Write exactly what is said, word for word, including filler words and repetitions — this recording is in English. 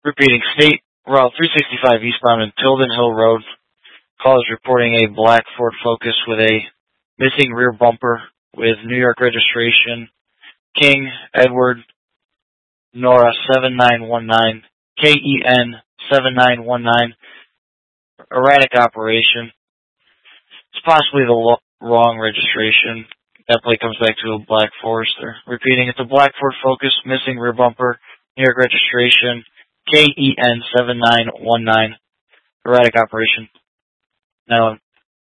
Repeating, State Route three sixty-five eastbound in Tilden Hill Road. Call is reporting a black Ford Focus with a missing rear bumper with New York registration. King Edward Nora seven nine one nine, K E N seven nine one nine. Erratic operation. It's possibly the lo- wrong registration. That plate comes back to a black Forester. Repeating, it's a black Ford Focus, missing rear bumper, New York registration, K E N seven nine one nine. Erratic operation. Now